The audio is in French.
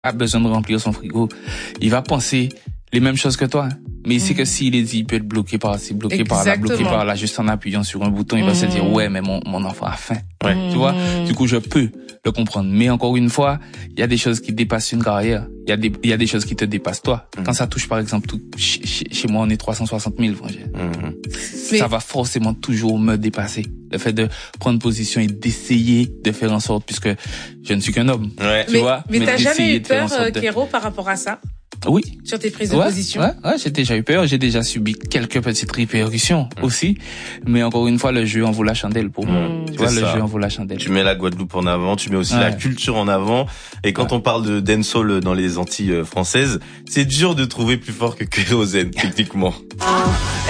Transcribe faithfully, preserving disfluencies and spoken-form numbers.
a besoin de remplir son frigo, il va penser les mêmes choses que toi. Mais c'est mmh. que s'il est dit, il peut être bloqué par ci, bloqué Exactement. par là, bloqué par là, juste en appuyant sur un bouton, il mmh. va se dire, ouais, mais mon, mon enfant a faim. Ouais. Mmh. Tu vois? Du coup, je peux le comprendre. Mais encore une fois, il y a des choses qui dépassent une carrière. Il y a des, il y a des choses qui te dépassent toi. Mmh. Quand ça touche, par exemple, tout, chez, chez moi, on est trois cent soixante mille, frangère. Mmh. Mais... Ça va forcément toujours me dépasser. Le fait de prendre position et d'essayer de faire en sorte, puisque je ne suis qu'un homme. Ouais. Tu mais, vois? Mais, mais t'as jamais eu peur, euh, Kéro, par rapport à ça? Oui. Sur tes prises de ouais, position? Ouais, ouais, j'ai déjà eu peur. J'ai déjà subi quelques petites répercussions mmh. aussi. Mais encore une fois, le jeu en vaut la chandelle pour moi. Mmh. Tu vois, C'est le ça. jeu en vaut la chandelle. Tu mets la Guadeloupe en avant, tu mets aussi ouais. la culture en avant. Et quand ouais. on parle de dancehall dans les Antilles françaises, c'est dur de trouver plus fort que Kérosène, techniquement.